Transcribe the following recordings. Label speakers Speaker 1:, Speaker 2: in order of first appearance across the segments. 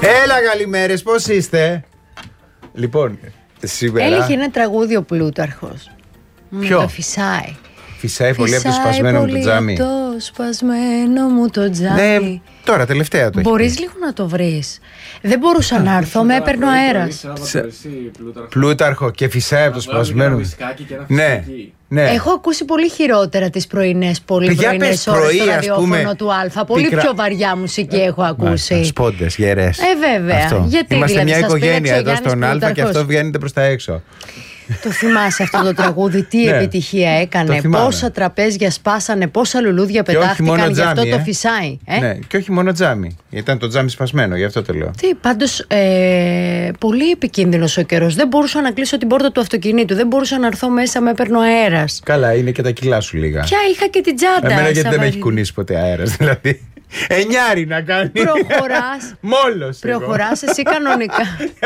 Speaker 1: Έλα, καλημέρες, πώς είστε? Λοιπόν, σήμερα.
Speaker 2: Έλεγε ένα τραγούδι ο Πλούταρχος.
Speaker 1: Ποιο?
Speaker 2: Το φυσάει.
Speaker 1: Φυσάει πολύ από το σπασμένο μου το τζάμι.
Speaker 2: Το σπασμένο μου το τζάμι.
Speaker 1: Ναι, τώρα τελευταία το έχει.
Speaker 2: Μπορείς λίγο να το βρεις? Δεν μπορούσα να έρθω, με έπαιρνε ο αέρας.
Speaker 1: Πλούταρχο και φυσάει από το σπασμένο μου. Ναι, ναι.
Speaker 2: Έχω ακούσει πολύ χειρότερα τις πρωινές, πολύ πρωινές ώρες στο ραδιόφωνο του Α. Πολύ πιο βαριά μουσική έχω ακούσει.
Speaker 1: Σπόντες, γερές.
Speaker 2: Βέβαια.
Speaker 1: Αυτό.
Speaker 2: Γιατί
Speaker 1: είμαστε
Speaker 2: δηλαδή,
Speaker 1: μια οικογένεια εδώ στον Α
Speaker 2: Πλούταρχος.
Speaker 1: και αυτό βγαίνετε προς τα έξω.
Speaker 2: Το θυμάσαι αυτό το τραγούδι, τι
Speaker 1: Ναι,
Speaker 2: επιτυχία έκανε, πόσα τραπέζια σπάσανε, πόσα λουλούδια πετάχτηκαν, γι' αυτό το φυσάει.
Speaker 1: Ναι, και όχι μόνο τζάμι. Ήταν το τζάμι σπασμένο, γι' αυτό το λέω.
Speaker 2: Τι, πάντως πολύ επικίνδυνος ο καιρός. Δεν μπορούσα να κλείσω την πόρτα του αυτοκινήτου, δεν μπορούσα να έρθω μέσα, με έπαιρνε ο αέρας.
Speaker 1: Καλά, είναι και τα κιλά σου λίγα.
Speaker 2: Πια είχα και την τσάντα.
Speaker 1: Εμένα γιατί δεν με έχει κουνήσει ποτέ αέρας, δηλαδή. 9 να κάνει.
Speaker 2: Προχωράς.
Speaker 1: Μόλος.
Speaker 2: Προχωράς εσύ κανονικά.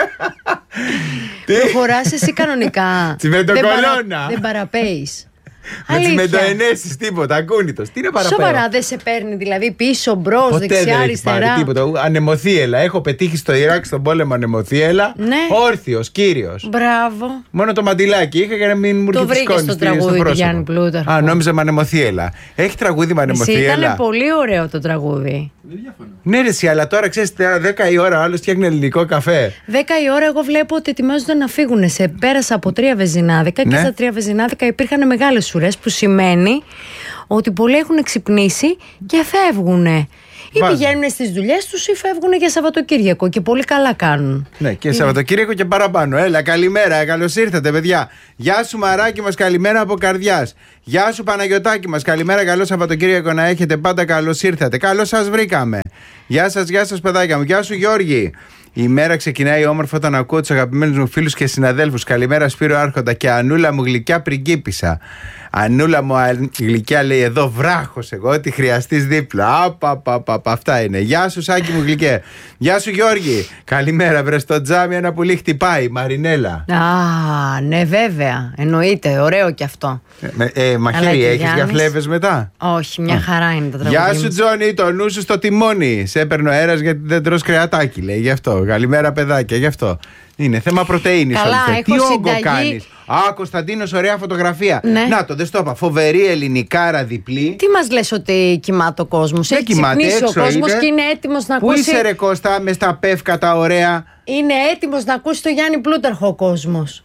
Speaker 2: Προχωράς εσύ κανονικά.
Speaker 1: Τσιμεντοκολώνα.
Speaker 2: Δεν παραπέεις.
Speaker 1: Με τσιμεντοενέσεις, τίποτα, ακούνητος. Τι είναι παραπέρα.
Speaker 2: Σοβαρά, δεν σε παίρνει δηλαδή πίσω, μπρος,
Speaker 1: Ποτέ
Speaker 2: δεξιά,
Speaker 1: δεν έχει
Speaker 2: αριστερά.
Speaker 1: πάρει τίποτα. Ανεμοθύελα. Έχω πετύχει στο Ιράκ στον πόλεμο ανεμοθύελα.
Speaker 2: Ναι.
Speaker 1: Όρθιος, κύριος.
Speaker 2: Μπράβο.
Speaker 1: Μόνο το μαντιλάκι είχα για να μην μου
Speaker 2: Το
Speaker 1: έρχεται
Speaker 2: βρήκε
Speaker 1: σκόνη
Speaker 2: στο τραγούδι του Γιάννη Πλούταρχου.
Speaker 1: Α, νόμιζα με ανεμοθύελα. Έχει τραγούδι με ανεμοθύελα.
Speaker 2: Ήταν πολύ ωραίο το τραγούδι.
Speaker 1: Ναι, ρε, εσύ, αλλά τώρα ξέρεις, 10 η ώρα ο άλλος φτιάχνει ελληνικό καφέ.
Speaker 2: 10 η ώρα εγώ βλέπω ότι ετοιμάζονται να φύγουν. Πέρασα από 3 βεζινάδικα και στα 3 βεζινάδικα υπήρχαν μεγάλες σουρές, που σημαίνει ότι πολλοί έχουν ξυπνήσει και φεύγουν. Ή πηγαίνουν στις δουλειές τους ή φεύγουν για Σαββατοκύριακο και πολύ καλά κάνουν.
Speaker 1: Ναι, και Σαββατοκύριακο και παραπάνω. Έλα, καλημέρα, καλώς ήρθατε, παιδιά. Γεια σου, Μαράκι μας, καλημέρα από καρδιάς. Γεια σου, Παναγιωτάκι μας, καλημέρα, καλό Σαββατοκύριακο να έχετε πάντα, καλώς ήρθατε. Καλώς σας βρήκαμε. Γεια σας, παιδάκια μου. Γεια σου, Γιώργη. Η μέρα ξεκινάει όμορφα όταν ακούω τους αγαπημένους μου φίλους και συναδέλφους. Καλημέρα, Σπύρο Άρχοντα και Ανούλα μου, γλυκιά πριγκίπισσα. Ανούλα μου γλυκιά, λέει εδώ, βράχος εγώ, ό,τι χρειαστείς δίπλα. Αυτά είναι. Γεια σου, Σάκη μου γλυκέ. Γεια σου, Γιώργη. Καλημέρα, βρε στο τζάμι ένα πουλί χτυπάει. Μαρινέλα.
Speaker 2: Α, ναι, βέβαια. Εννοείται, ωραίο κι αυτό.
Speaker 1: Μαχαίρι έχεις για φλέβες μετά?
Speaker 2: Όχι, μια χαρά είναι το τραγούδι.
Speaker 1: Γεια σου, Τζόνι, το νου σου στο τιμόνι. Σε έπαιρνε ο αέρας γιατί δεν τρως κρεατάκι, λέει, γι' αυτό. Καλημέρα, παιδάκια, γι' αυτό. Είναι θέμα πρωτεΐνης. Τι όγκο κάνεις? Α, Κωνσταντίνος, ωραία φωτογραφία.
Speaker 2: Ναι.
Speaker 1: Να το, δεν στο είπα. Φοβερή ελληνικάρα διπλή.
Speaker 2: Τι μας λες ότι κοιμάται ο κόσμος?
Speaker 1: Δεν
Speaker 2: Έχει
Speaker 1: κοιμάται,
Speaker 2: ξυπνήσει
Speaker 1: έξω
Speaker 2: ο κόσμος
Speaker 1: είναι.
Speaker 2: και είναι έτοιμος να
Speaker 1: Πού
Speaker 2: ακούσει.
Speaker 1: είσαι, ρε Κώστα, μες στα πεύκα τα ωραία?
Speaker 2: Είναι έτοιμος να ακούσει το Γιάννη Πλούταρχο ο κόσμος.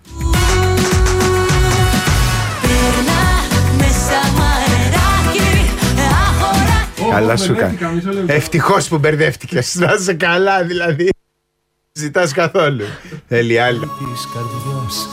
Speaker 1: Καλά σου κάνει. Ευτυχώς που μπερδεύτηκες. Να είσαι καλά, δηλαδή. Ζητάς καθόλου. Θέλει άλλη.